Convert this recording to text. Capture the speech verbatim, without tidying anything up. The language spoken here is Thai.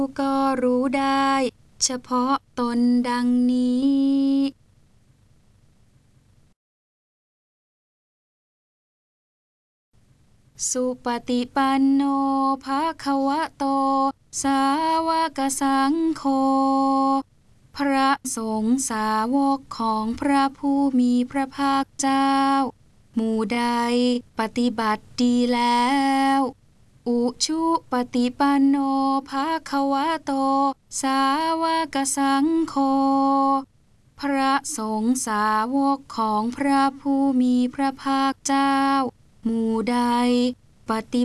ก็รู้ได้เฉพาะตนดังนี้สุปฏิปันโนภควโตสาวกสังโฆพระสงฆ์สาวกของพระผู้มีพระภาคเจ้าหมู่ใดปฏิบัติดีแล้วอุชุปฏิปันโนภควโตสาวกสังโฆพระสงฆ์สาวกของพระผู้มีพระภาคเจ้าหมู่ใดปฏิ